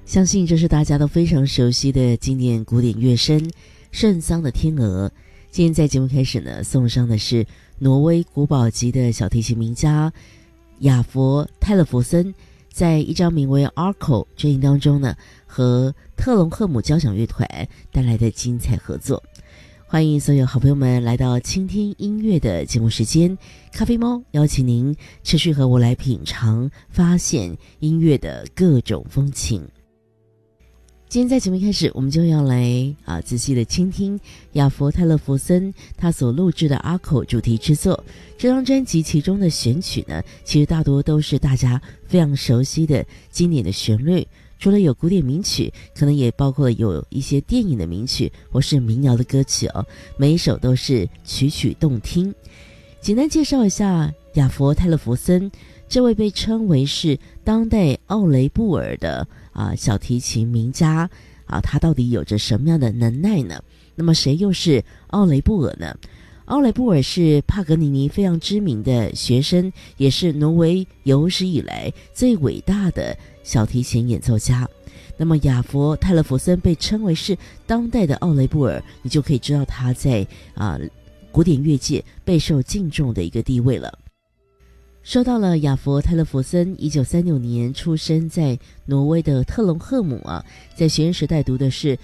相信这是大家都非常熟悉的经典古典乐声圣桑的天鹅。今天在节目开始呢，送上的是挪威国宝级的小提琴名家雅佛泰勒弗森在一张名为《Arco》专辑当中呢，和特隆赫姆交响乐团带来的精彩合作。欢迎所有好朋友们来到倾听音乐的节目时间，咖啡猫邀请您持续和我来品尝发现音乐的各种风情。今天在节目开始，我们就要来仔细的倾听雅佛泰勒弗森他所录制的《Arco》主题之作。这张专辑其中的选曲呢，其实大多都是大家非常熟悉的经典的旋律，除了有古典名曲，可能也包括了有一些电影的名曲或是民谣的歌曲哦，每一首都是曲曲动听。简单介绍一下雅佛泰勒弗森，这位被称为是当代奥雷布尔的小提琴名家他到底有着什么样的能耐呢？那么谁又是奥雷布尔呢？奥雷布尔是帕格尼尼非常知名的学生，也是挪威有史以来最伟大的小提琴演奏家。那么雅佛泰勒弗森被称为是当代的奥雷布尔，你就可以知道他在古典乐界备受敬重的一个地位了。说到了雅佛泰勒弗森，1936年出生在挪威的特隆赫姆在学生时代读的是